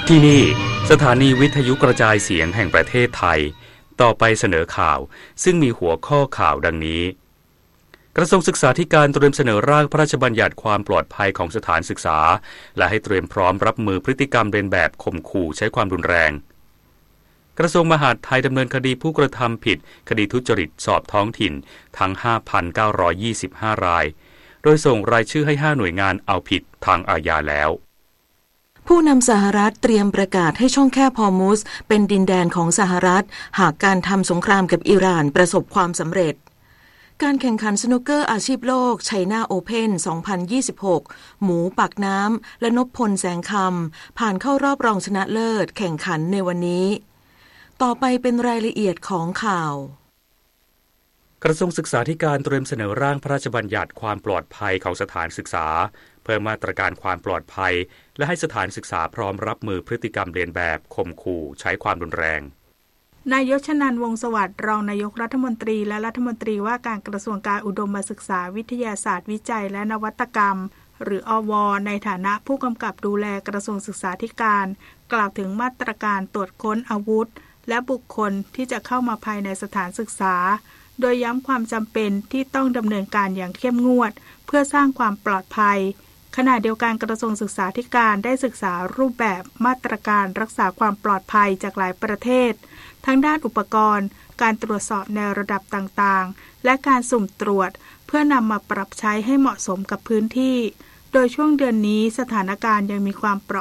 ที่นี่สถานีวิทยุกระจายเสียงแห่งประเทศไทยต่อไปเสนอข่าวซึ่งมีหัวข้อข่าวดังนี้กระทรวงศึกษาธิการเตรียมเสนอร่างพระราชบัญญัติความปลอดภัยของสถานศึกษาและให้เตรียมพร้อมรับมือพฤติกรรมเลียนแบบข่มขู่ใช้ความรุนแรงกระทรวงมหาดไทยดำเนินคดีผู้กระทำผิดคดีทุจริตสอบท้องถิ่นทั้ง 5,925 รายโดยส่งรายชื่อให้5หน่วยงานเอาผิดทางอาญาแล้วผู้นำสหรัฐเตรียมประกาศให้ช่องแคบฮอร์มุซเป็นดินแดนของสหรัฐหากการทำสงครามกับอิหร่านประสบความสำเร็จการแข่งขันสนุกเกอร์อาชีพโลกไชน่าโอเพ่น 2026 หมูปากน้ำและนพพลแสงคำผ่านเข้ารอบรองชนะเลิศแข่งขันในวันนี้ต่อไปเป็นรายละเอียดของข่าวกระทรวงศึกษาธิการเตรียมเสนอร่างพระราชบัญญัติความปลอดภัยของสถานศึกษาเพิ่มมาตรการความปลอดภัยและให้สถานศึกษาพร้อมรับมือพฤติกรรมเลียนแบบข่มขู่ใช้ความรุนแรงนายกชนันท์ วงศ์สวัสดิ์รองนายกรัฐมนตรีและรัฐมนตรีว่าการกระทรวงการอุดมศึกษาวิทยาศาสตร์วิจัยและนวัตกรรมหรืออว.ในฐานะผู้กำกับดูแลกระทรวงศึกษาธิการกล่าวถึงมาตรการตรวจค้นอาวุธและบุคคลที่จะเข้ามาภายในสถานศึกษาโดยย้ำความจำเป็นที่ต้องดำเนินการอย่างเข้มงวดเพื่อสร้างความปลอดภัยขณะเดียวกันกระทรวงศึกษาธิการได้ศึกษารูปแบบมาตรการรักษาความปลอดภัยจากหลายประเทศทั้งด้านอุปกรณ์การตรวจสอบในระดับต่างๆและการสุ่มตรวจเพื่อนำมาปรับใช้ให้เหมาะสมกับพื้นที่โดยช่วงเดือนนี้สถานการณ์ยังมีความเปราะ